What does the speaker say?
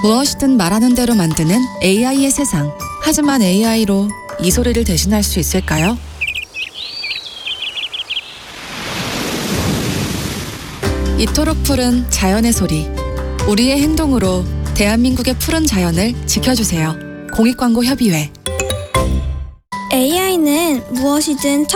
무엇이든 말하는 대로 만드는 AI의 세상. 하지만 AI로 이 소리를 대신할 수 있을까요? 이토록 푸른 자연의 소리. 우리의 행동으로 대한민국의 푸른 자연을 지켜주세요. 공익광고협의회. AI는 무엇이든